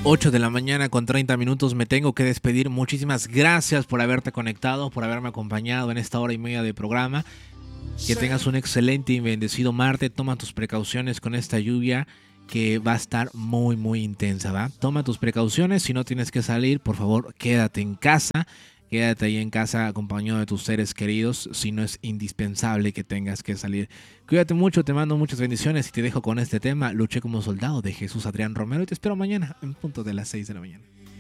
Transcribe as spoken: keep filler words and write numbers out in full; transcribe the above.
ocho de la mañana con treinta minutos. Me tengo que despedir. Muchísimas gracias por haberte conectado, por haberme acompañado en esta hora y media de programa. Que tengas un excelente y bendecido martes. Toma tus precauciones con esta lluvia que va a estar muy muy intensa, ¿va? Toma tus precauciones. Si no tienes que salir, por favor, quédate en casa. Quédate ahí en casa acompañado de tus seres queridos si no es indispensable que tengas que salir. Cuídate mucho, te mando muchas bendiciones y te dejo con este tema. Luché como soldado de Jesús Adrián Romero y te espero mañana en punto de las seis de la mañana.